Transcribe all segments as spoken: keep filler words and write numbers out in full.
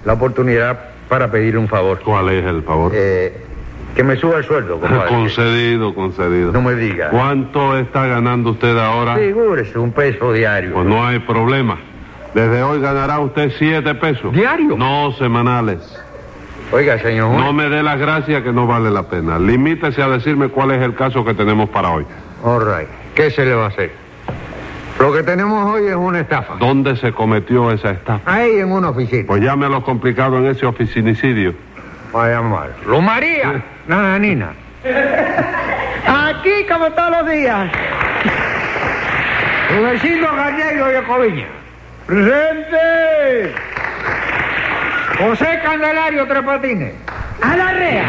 la oportunidad para pedir un favor. ¿Cuál es el favor? Eh, que me suba el sueldo, compadre. Concedido, concedido. No me diga. ¿Cuánto está ganando usted ahora? Figúrese, un peso diario. Pues no hay problema. Desde hoy ganará usted siete pesos. ¿Diario? No semanales. Oiga, señor juez. No me dé las gracias que no vale la pena. Limítese a decirme cuál es el caso que tenemos para hoy. All right. ¿Qué se le va a hacer? Lo que tenemos hoy es una estafa. ¿Dónde se cometió esa estafa? Ahí en una oficina. Pues llame a los complicados en ese oficinicidio. Vaya mal. ¡Lo María! Nada, Nina. Aquí como todos los días. Rudecindo Gallego de Coviña. ¡Presente! José Candelario Tres Patines. ¡A la rea!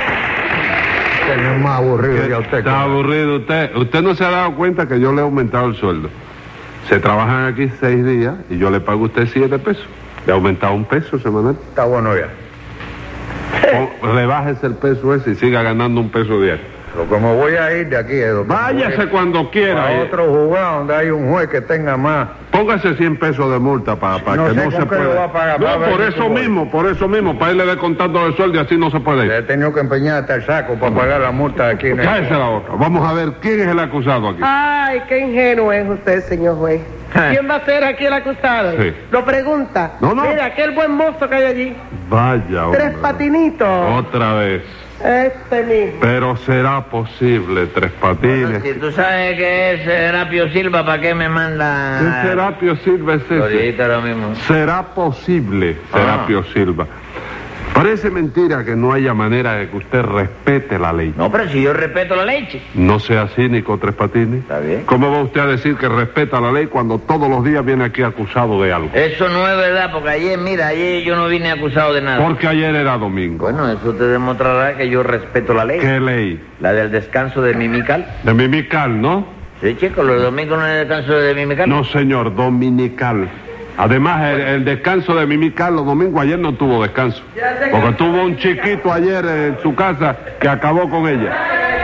Señor más aburrido ya usted. Está aburrido usted. Usted no se ha dado cuenta que yo le he aumentado el sueldo. Se trabajan aquí seis días y yo le pago a usted siete pesos. Le he aumentado un peso semanal. Está bueno ya. O rebájese el peso ese y siga ganando un peso diario. Lo que me voy a ir de aquí es... Váyase cuando quiera. A otro juzgado donde hay un juez que tenga más. Póngase cien pesos de multa para No que sé no con se qué lo va pueda. a pagar, No, para ver por si eso tú mismo, por eso mismo, para irle descontando el sueldo y así no se puede Le he ir. tenido que empeñar hasta el saco para pagar la multa de aquí. en el- Cállese la boca. Vamos a ver quién es el acusado aquí. Ay, qué ingenuo es usted, señor juez. ¿Quién va a ser aquí el acusado? Sí. Lo pregunta. No, no. Mira, aquel buen mozo que hay allí. Vaya, hombre. Tres Patinitos. Otra vez. Este mismo. Pero será posible, Tres Patines. Si tú sabes que es Serapio Silva, ¿para qué me ¿Qué manda? Serapio Silva es ese? Ahorita lo mismo. Será posible, Ah. Serapio Silva. Parece mentira que no haya manera de que usted respete la ley. No, pero si yo respeto la ley, chico. No sea cínico, Tres Patines. Está bien. ¿Cómo va usted a decir que respeta la ley cuando todos los días viene aquí acusado de algo? Eso no es verdad, porque ayer, mira, ayer yo no vine acusado de nada. Porque ayer era domingo. Bueno, eso te demostrará que yo respeto la ley. ¿Qué ley? La del descanso de Mimical. De Mimical, ¿no? Sí, chico, los domingos no es descanso de Mimical. No, señor, dominical. Además, el, el descanso de Mimical los domingos, ayer no tuvo descanso. Porque tuvo un chiquito ayer en su casa que acabó con ella.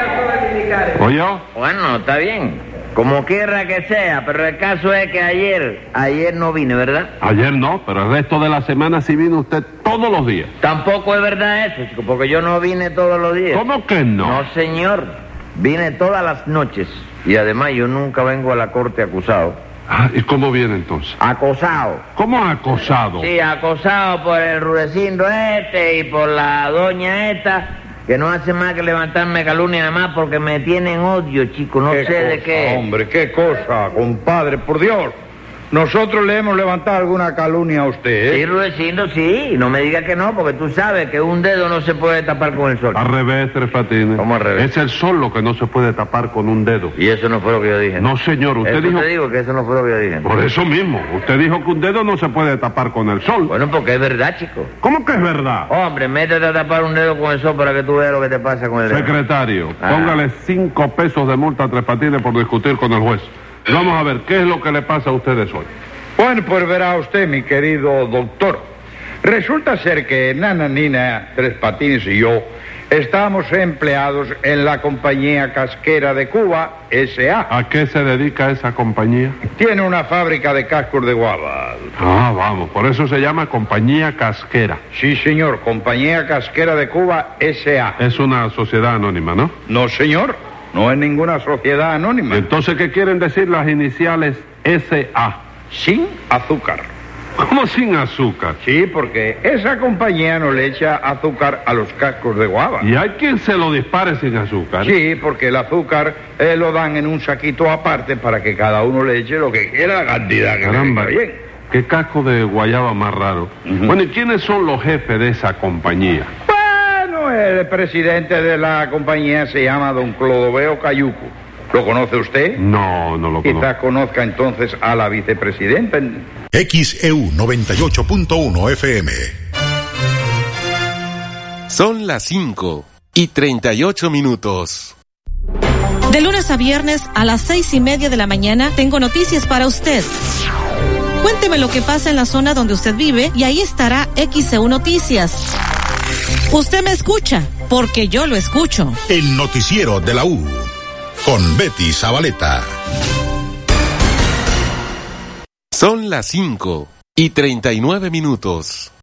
¿Oyó? Bueno, está bien. Como quiera que sea, pero el caso es que ayer, ayer no vine, ¿verdad? Ayer no, pero el resto de la semana sí vino usted todos los días. Tampoco es verdad eso, chico, porque yo no vine todos los días. ¿Cómo que no? No, señor. Vine todas las noches. Y además yo nunca vengo a la corte acusado. Ah, ¿y cómo viene entonces? Acosado. ¿Cómo acosado? Sí, acosado por el Rudecindo este y por la doña esta, que no hace más que levantarme calumnia nada más porque me tienen odio, chico, no sé ¿Qué de cosa, qué. Hombre, qué cosa, compadre, por Dios. Nosotros le hemos levantado alguna calumnia a usted, Sí, ¿eh? Rudecindo, sí, no me digas que no, porque tú sabes que un dedo no se puede tapar con el sol. Al revés, Tres Patines. ¿Cómo al revés? Es el sol lo que no se puede tapar con un dedo. Y eso no fue lo que yo dije. No, señor, usted Eso dijo... te digo que eso no fue lo que yo dije. Por eso mismo, usted dijo que un dedo no se puede tapar con el sol. Bueno, porque es verdad, chico. ¿Cómo que es verdad? Hombre, métete a tapar un dedo con el sol para que tú veas lo que te pasa con el dedo. Secretario, Ah. póngale cinco pesos de multa a Tres Patines por discutir con el juez. Vamos a ver, ¿qué es lo que le pasa a ustedes hoy? Bueno, pues verá usted, mi querido doctor. Resulta ser que Nana Nina Tres Patines y yo estábamos empleados en la compañía casquera de Cuba, S A ¿A qué se dedica esa compañía? Tiene una fábrica de cascos de guava. Ah, vamos, por eso se llama Compañía Casquera. Sí, señor, compañía casquera de Cuba, S A Es una sociedad anónima, ¿no? No, señor, no es ninguna sociedad anónima. Entonces, ¿qué quieren decir las iniciales S A? Sin azúcar. ¿Cómo sin azúcar? Sí, porque esa compañía no le echa azúcar a los cascos de guava. ¿Y hay quien se lo dispare sin azúcar? Sí, porque el azúcar eh, lo dan en un saquito aparte para que cada uno le eche lo que quiera, la cantidad que Caramba, le venga bien. qué casco de guayaba más raro. Ujú. Bueno, ¿y quiénes son los jefes de esa compañía? Bueno, el presidente de la compañía se llama don Clodoveo Cayuco. ¿Lo conoce usted? No, no lo conozco. Quizás conozca entonces a la vicepresidenta. X E U noventa y ocho punto uno F M. Son las cinco y treinta y ocho minutos. De lunes a viernes a las seis y media de la mañana tengo noticias para usted. Cuénteme lo que pasa en la zona donde usted vive y ahí estará X E U Noticias. Usted me escucha, porque yo lo escucho. El noticiero de la U, con Betty Zabaleta. Son las cinco y treinta y nueve minutos.